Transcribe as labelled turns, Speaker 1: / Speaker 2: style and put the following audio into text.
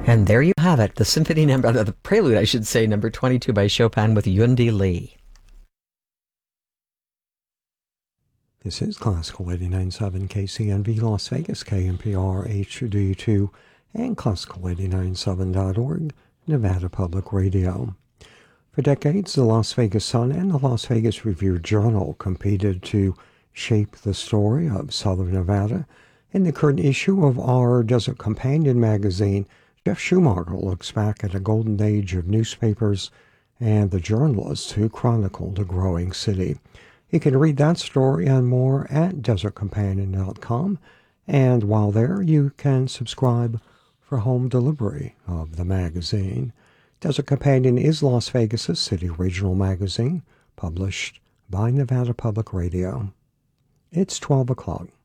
Speaker 1: And there you have it, the symphony number, the prelude, I should say, number 22 by Chopin with Yundi Lee.
Speaker 2: This is Classical 89.7 KCNV Las Vegas, KNPR HD2, and Classical897.org, Nevada Public Radio. For decades, the Las Vegas Sun and the Las Vegas Review-Journal competed to shape the story of Southern Nevada. In the current issue of our Desert Companion magazine, Jeff Schumacher looks back at a golden age of newspapers and the journalists who chronicled a growing city. You can read that story and more at desertcompanion.com, and while there, you can subscribe for home delivery of the magazine. Desert Companion is Las Vegas' city regional magazine, published by Nevada Public Radio. It's 12 o'clock.